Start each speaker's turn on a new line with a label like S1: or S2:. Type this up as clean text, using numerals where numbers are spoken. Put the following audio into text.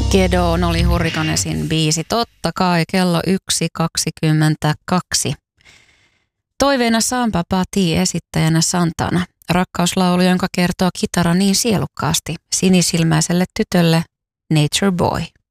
S1: Kedoon oli Hurrikanesin biisi. Totta kai kello 1.22. Toiveena Samba Pati esittäjänä Santana. Rakkauslaulu, jonka kertoo kitara niin sielukkaasti sinisilmäiselle tytölle Nature Boy.